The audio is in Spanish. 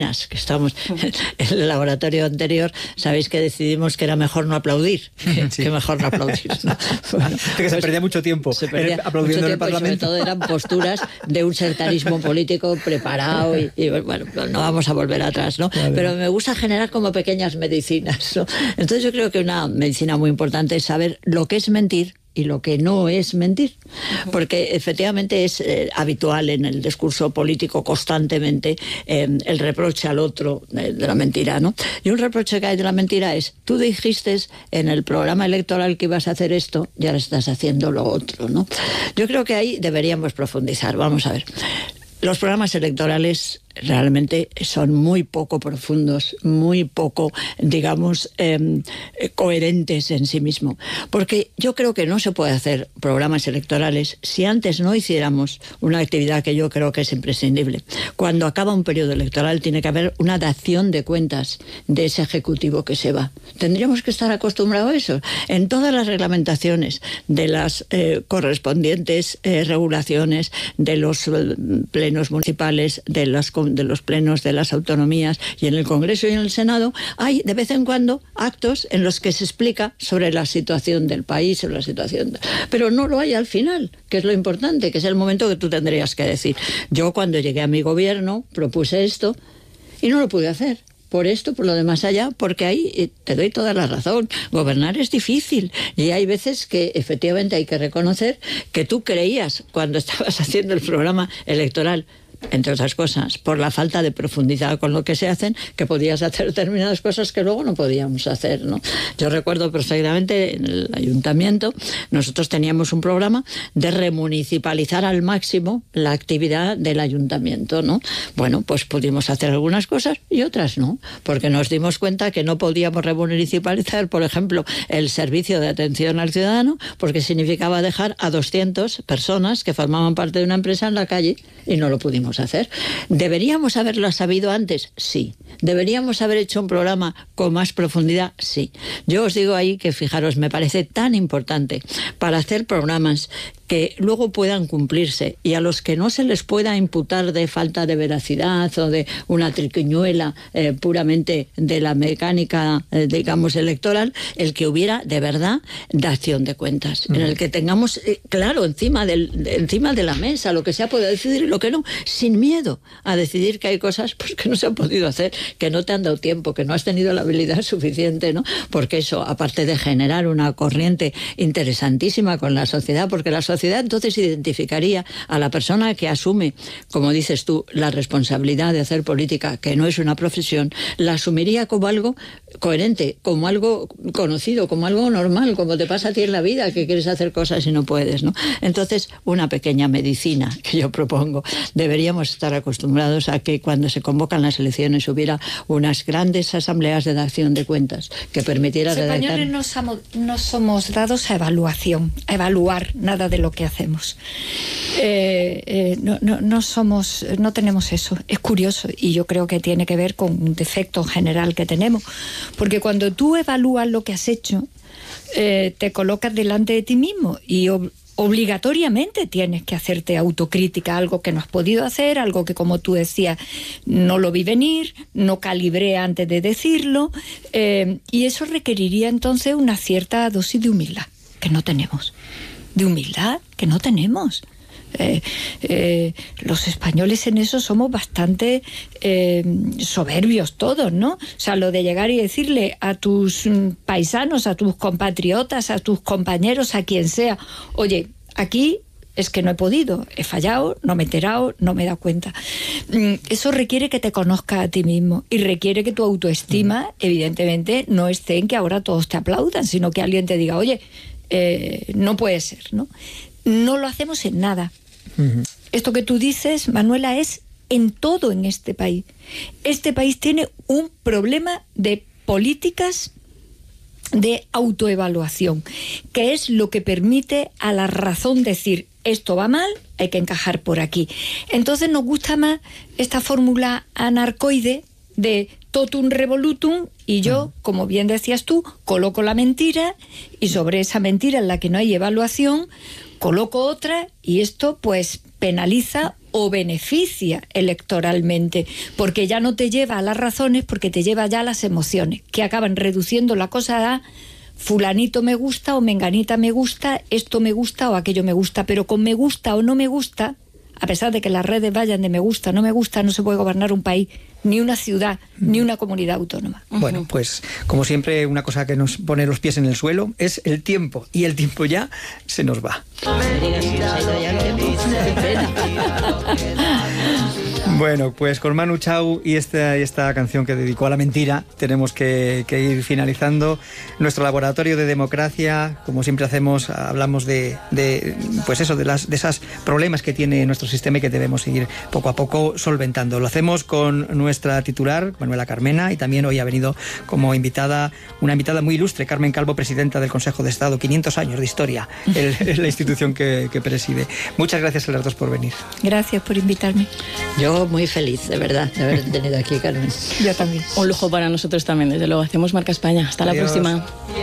que estamos en el laboratorio anterior, sabéis que decidimos que era mejor no aplaudir, que mejor no aplaudir, ¿no? Bueno, que se perdía mucho tiempo aplaudiendo en el Parlamento. Sobre todo eran posturas de un sectarismo político preparado y bueno, no vamos a volver atrás, ¿no? Claro. Pero me gusta generar como pequeñas medicinas, ¿no? Entonces yo creo que una medicina muy importante es saber lo que es mentir y lo que no es mentir, porque efectivamente es habitual en el discurso político constantemente el reproche al otro de la mentira, ¿no? Y un reproche que hay de la mentira es: tú dijiste en el programa electoral que ibas a hacer esto y ahora estás haciendo lo otro, ¿no? Yo creo que ahí deberíamos profundizar. Vamos a ver. Los programas electorales realmente son muy poco profundos, muy poco, digamos, coherentes en sí mismo. Porque yo creo que no se puede hacer programas electorales si antes no hiciéramos una actividad que yo creo que es imprescindible. Cuando acaba un periodo electoral tiene que haber una dación de cuentas de ese ejecutivo que se va. Tendríamos que estar acostumbrados a eso. En todas las reglamentaciones de las correspondientes regulaciones de los plenos municipales, de los plenos de las autonomías y en el Congreso y en el Senado, hay de vez en cuando actos en los que se explica sobre la situación del país, sobre la situación, pero no lo hay al final, que es lo importante, que es el momento que tú tendrías que decir: yo cuando llegué a mi gobierno propuse esto y no lo pude hacer. Por esto, por lo de más allá, porque ahí te doy toda la razón. Gobernar es difícil y hay veces que efectivamente hay que reconocer que tú creías cuando estabas haciendo el programa electoral, entre otras cosas, por la falta de profundidad con lo que se hacen, que podías hacer determinadas cosas que luego no podíamos hacer, ¿no? Yo recuerdo perfectamente en el ayuntamiento, nosotros teníamos un programa de remunicipalizar al máximo la actividad del ayuntamiento, ¿no? Bueno, pues pudimos hacer algunas cosas y otras no, porque nos dimos cuenta que no podíamos remunicipalizar, por ejemplo, el servicio de atención al ciudadano, porque significaba dejar a 200 personas que formaban parte de una empresa en la calle y no lo pudimos hacer. ¿Deberíamos haberlo sabido antes? Sí. ¿Deberíamos haber hecho un programa con más profundidad? Sí. Yo os digo ahí que, fijaros, me parece tan importante para hacer programas que luego puedan cumplirse y a los que no se les pueda imputar de falta de veracidad o de una triquiñuela puramente de la mecánica, digamos, electoral, el que hubiera de verdad dación de cuentas, en el que tengamos claro encima de la mesa lo que se ha podido decidir y lo que no, sin miedo a decidir que hay cosas pues que no se han podido hacer, que no te han dado tiempo, que no has tenido la habilidad suficiente, ¿no? Porque eso, aparte de generar una corriente interesantísima con la sociedad, porque la sociedad entonces identificaría a la persona que asume, como dices tú, la responsabilidad de hacer política, que no es una profesión, la asumiría como algo coherente, como algo conocido, como algo normal, como te pasa a ti en la vida, que quieres hacer cosas y no puedes, ¿no? Entonces, una pequeña medicina que yo propongo. Deberíamos estar acostumbrados a que cuando se convocan las elecciones hubiera unas grandes asambleas de dación de cuentas que permitiera redactar. Los españoles no somos dados a evaluación, a evaluar nada de lo que hacemos. No tenemos eso. Es curioso y yo creo que tiene que ver con un defecto general que tenemos, porque cuando tú evalúas lo que has hecho, te colocas delante de ti mismo y obligatoriamente tienes que hacerte autocrítica, algo que no has podido hacer, algo que, como tú decías, no lo vi venir, no calibré antes de decirlo, y eso requeriría entonces una cierta dosis de humildad, que no tenemos. De humildad, que no tenemos. Los españoles en eso somos bastante soberbios todos, ¿no? O sea, lo de llegar y decirle a tus paisanos, a tus compatriotas, a tus compañeros, a quien sea: oye, aquí es que no he podido, he fallado, no me he enterado, no me he dado cuenta. Eso requiere que te conozcas a ti mismo y requiere que tu autoestima, evidentemente, no esté en que ahora todos te aplaudan, sino que alguien te diga: oye, no puede ser, ¿no? No lo hacemos en nada. Esto que tú dices, Manuela, es en todo en este país. Este país tiene un problema de políticas de autoevaluación, que es lo que permite a la razón decir: esto va mal, hay que encajar por aquí. Entonces nos gusta más esta fórmula anarcoide de totum revolutum y yo, como bien decías tú, coloco la mentira y sobre esa mentira en la que no hay evaluación coloco otra y esto pues penaliza o beneficia electoralmente, porque ya no te lleva a las razones, porque te lleva ya a las emociones, que acaban reduciendo la cosa a fulanito me gusta o menganita me gusta, esto me gusta o aquello me gusta, pero con me gusta o no me gusta, a pesar de que las redes vayan de me gusta, no se puede gobernar un país, ni una ciudad, ni una comunidad autónoma. Bueno, pues como siempre, una cosa que nos pone los pies en el suelo es el tiempo, y el tiempo ya se nos va. Bueno, pues con Manu Chao y esta canción que dedicó a la mentira, tenemos que ir finalizando nuestro laboratorio de democracia. Como siempre hacemos, hablamos de esos problemas que tiene nuestro sistema y que debemos seguir poco a poco solventando. Lo hacemos con nuestra titular, Manuela Carmena, y también hoy ha venido como invitada, una invitada muy ilustre, Carmen Calvo, presidenta del Consejo de Estado, 500 años de historia, es la institución que preside. Muchas gracias a las dos por venir. Gracias por invitarme. Yo muy feliz, de verdad, de haber tenido aquí, Carmen. Yo también. Un lujo para nosotros también, desde luego. Hacemos Marca España. Hasta la próxima.